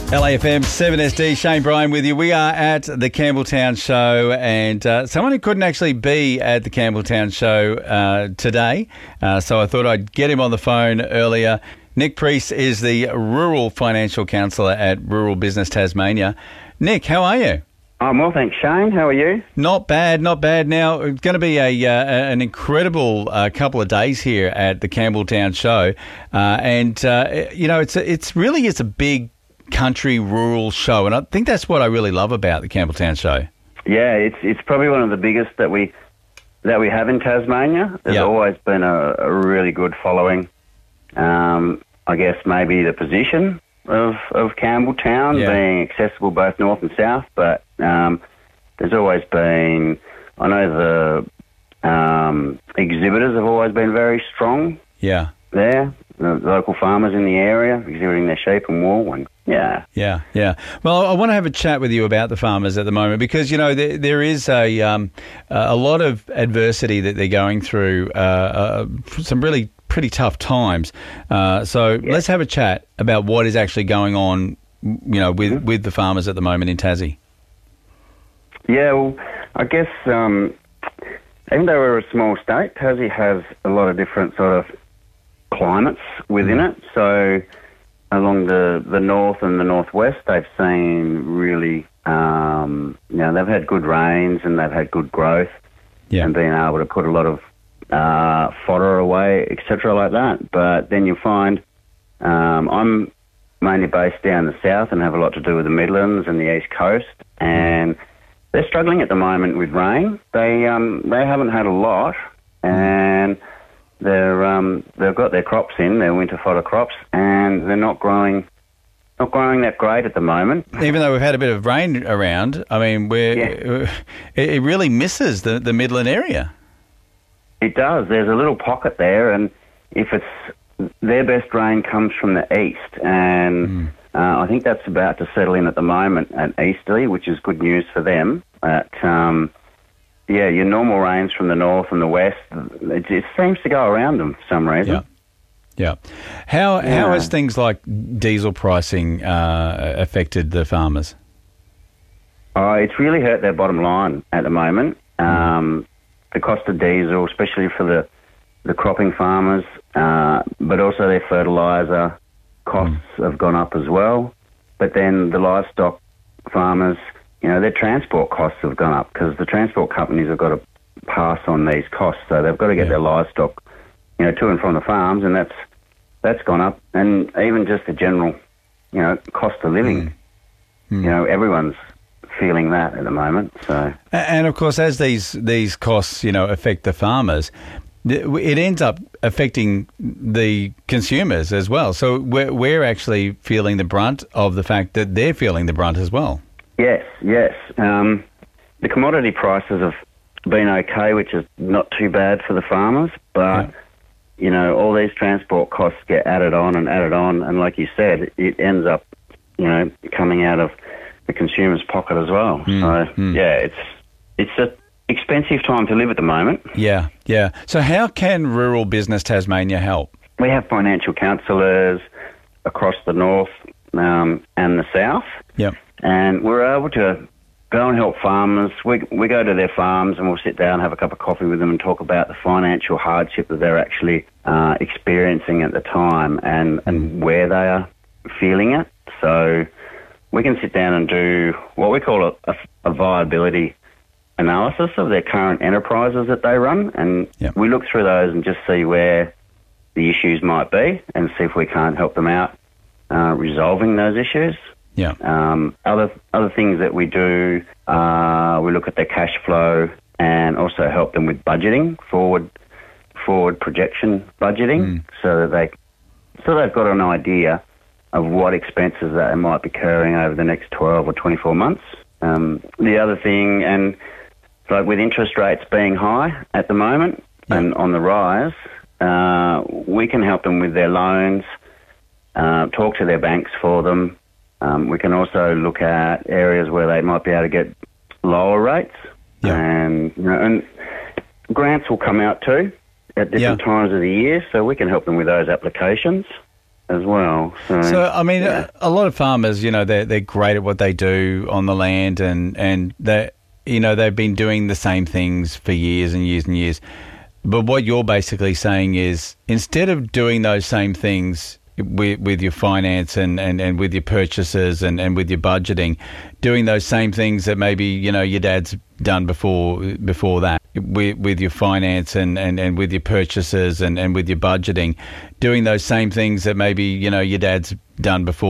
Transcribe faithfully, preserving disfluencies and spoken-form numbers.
L A F M seven S D, Shane Bryan with you. We are at the Campbelltown Show, and uh, someone who couldn't actually be at the Campbelltown Show uh, today, uh, so I thought I'd get him on the phone earlier. Nick Priest is the Rural Financial Counsellor at Rural Business Tasmania. Nick, how are you? I'm well, thanks, Shane. How are you? Not bad, not bad. Now, it's going to be a uh, an incredible uh, couple of days here at the Campbelltown Show, uh, and uh, you know, it's a, it's really it's a big country rural show, and I think that's what I really love about the Campbelltown Show. Yeah, it's it's probably one of the biggest that we that we have in Tasmania. There's yep. always been a, a really good following. Um, I guess maybe the position of of Campbelltown yeah. being accessible both north and south, but um, there's always been. I know the um, exhibitors have always been very strong. Yeah, there. The local farmers in the area exhibiting their sheep and wool, and yeah, yeah, yeah. Well, I want to have a chat with you about the farmers at the moment because you know there, there is a um, a lot of adversity that they're going through, uh, uh, some really pretty tough times. Uh, so yeah. let's have a chat about what is actually going on, you know, with mm-hmm. with the farmers at the moment in Tassie. Yeah, well, I guess um, even though we're a small state, Tassie has a lot of different sort of climates within it. So along the, the north and the northwest, they've seen really, um, you know, they've had good rains and they've had good growth yeah. and been able to put a lot of uh, fodder away, et cetera, like that. But then you find um, I'm mainly based down the south and have a lot to do with the Midlands and the East Coast, and they're struggling at the moment with rain. They um, they haven't had a lot, and They're um, they've got their crops in, their winter fodder crops, and they're not growing, not growing that great at the moment. Even though we've had a bit of rain around, I mean, we're yeah. it, it really misses the the Midland area. It does. There's a little pocket there, and if it's their best rain comes from the east, and mm. uh, I think that's about to settle in at the moment at easterly, which is good news for them. But um, yeah, your normal rains from the north and the west, it, it seems to go around them for some reason. Yeah. Yeah. How yeah. how has things like diesel pricing uh, affected the farmers? Oh, it's really hurt their bottom line at the moment. Um, the cost of diesel, especially for the, the cropping farmers, uh, but also their fertiliser costs mm. have gone up as well. But then the livestock farmers, you know, their transport costs have gone up because the transport companies have got to pass on these costs. So they've got to get yeah. their livestock, you know, to and from the farms, and that's that's gone up. And even just the general, you know, cost of living, mm. Mm. you know, everyone's feeling that at the moment. So, and of course, as these these costs, you know, affect the farmers, it ends up affecting the consumers as well. So we're we're actually feeling the brunt of the fact that they're feeling the brunt as well. Yes, yes. Um, the commodity prices have been okay, which is not too bad for the farmers, but, yeah. you know, all these transport costs get added on and added on, and like you said, it ends up, you know, coming out of the consumer's pocket as well. Mm, so, mm. yeah, it's it's an expensive time to live at the moment. Yeah, yeah. So how can Rural Business Tasmania help? We have financial counsellors across the north um, and the south. Yep. And we're able to go and help farmers. We we go to their farms and we'll sit down, have a cup of coffee with them and talk about the financial hardship that they're actually uh, experiencing at the time and, and where they are feeling it. So we can sit down and do what we call a, a, a viability analysis of their current enterprises that they run. And yep. we look through those and just see where the issues might be and see if we can't help them out uh, resolving those issues. Yeah. Um, other other things that we do, uh, we look at their cash flow and also help them with budgeting, forward forward projection budgeting, mm. so that they so they've got an idea of what expenses that they might be incurring over the next twelve or twenty-four months. Um, the other thing, and like with interest rates being high at the moment yeah. and on the rise, uh, we can help them with their loans, uh, talk to their banks for them. Um, we can also look at areas where they might be able to get lower rates, yeah. and you know, and grants will come out too at different yeah. times of the year, so we can help them with those applications. as well. So, So, I mean, yeah. a, a lot of farmers, you know, they're, they're great at what they do on the land, and, and they, you know, they've been doing the same things for years and years and years. But what you're basically saying is, instead of doing those same things with, with your finance and, and, and with your purchases and, and with your budgeting, doing those same things that maybe, you know, your dad's done before before that with, with your finance and, and, and with your purchases and, and with your budgeting, doing those same things that maybe, you know, your dad's done before